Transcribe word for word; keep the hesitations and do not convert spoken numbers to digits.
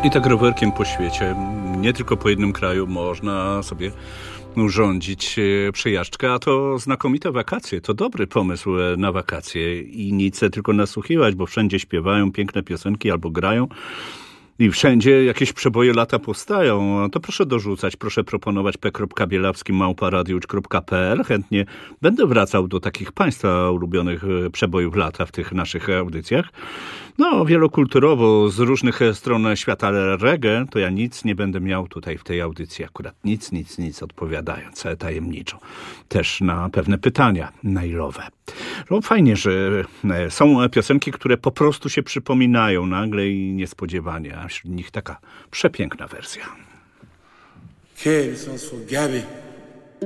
I tak rowerkiem po świecie, nie tylko po jednym kraju, można sobie urządzić przejażdżkę, a to znakomite wakacje. To dobry pomysł na wakacje i nic tylko nasłuchiwać, bo wszędzie śpiewają piękne piosenki albo grają. I wszędzie jakieś przeboje lata powstają. To proszę dorzucać, proszę proponować p kropka bielawski małpa radiusz kropka p l. Chętnie będę wracał do takich państwa ulubionych przebojów lata w tych naszych audycjach. No, wielokulturowo, z różnych stron świata, ale reggae to ja nic nie będę miał tutaj w tej audycji. Akurat nic, nic, nic odpowiadając tajemniczo. Też na pewne pytania mailowe. No, fajnie, że są piosenki, które po prostu się przypominają nagle i niespodziewanie, a wśród nich taka przepiękna wersja. Okay, this one's for Gabby.